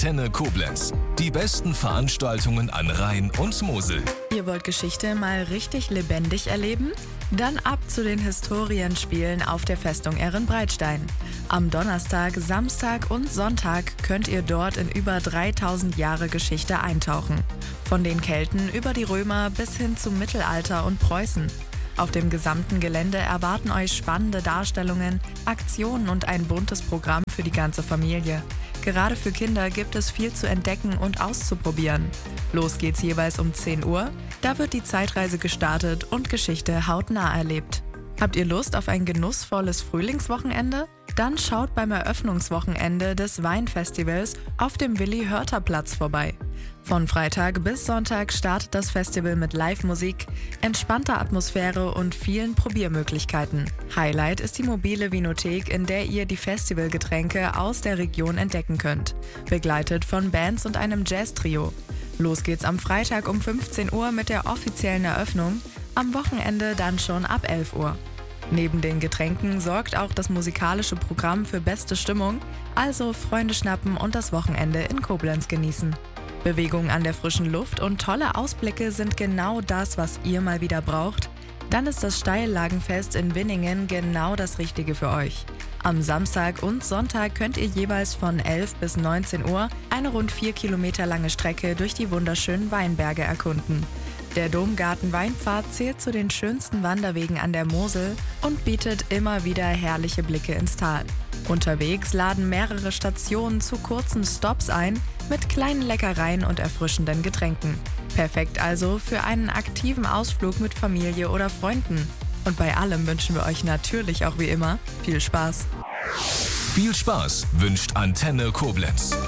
Antenne Koblenz. Die besten Veranstaltungen an Rhein und Mosel. Ihr wollt Geschichte mal richtig lebendig erleben? Dann ab zu den Historienspielen auf der Festung Ehrenbreitstein. Am Donnerstag, Samstag und Sonntag könnt ihr dort in über 3000 Jahre Geschichte eintauchen. Von den Kelten über die Römer bis hin zum Mittelalter und Preußen. Auf dem gesamten Gelände erwarten euch spannende Darstellungen, Aktionen und ein buntes Programm für die ganze Familie. Gerade für Kinder gibt es viel zu entdecken und auszuprobieren. Los geht's jeweils um 10 Uhr. Da wird die Zeitreise gestartet und Geschichte hautnah erlebt. Habt ihr Lust auf ein genussvolles Frühlingswochenende? Dann schaut beim Eröffnungswochenende des Weinfestivals auf dem Willi-Hörter-Platz vorbei. Von Freitag bis Sonntag startet das Festival mit Live-Musik, entspannter Atmosphäre und vielen Probiermöglichkeiten. Highlight ist die mobile Vinothek, in der ihr die Festivalgetränke aus der Region entdecken könnt, begleitet von Bands und einem Jazz-Trio. Los geht's am Freitag um 15 Uhr mit der offiziellen Eröffnung, am Wochenende dann schon ab 11 Uhr. Neben den Getränken sorgt auch das musikalische Programm für beste Stimmung, also Freunde schnappen und das Wochenende in Koblenz genießen. Bewegung an der frischen Luft und tolle Ausblicke sind genau das, was ihr mal wieder braucht. Dann ist das Steillagenfest in Winningen genau das Richtige für euch. Am Samstag und Sonntag könnt ihr jeweils von 11 bis 19 Uhr eine rund 4 Kilometer lange Strecke durch die wunderschönen Weinberge erkunden. Der Domgarten-Weinpfad zählt zu den schönsten Wanderwegen an der Mosel und bietet immer wieder herrliche Blicke ins Tal. Unterwegs laden mehrere Stationen zu kurzen Stops ein, mit kleinen Leckereien und erfrischenden Getränken. Perfekt also für einen aktiven Ausflug mit Familie oder Freunden. Und bei allem wünschen wir euch natürlich auch wie immer viel Spaß. Viel Spaß wünscht Antenne Koblenz.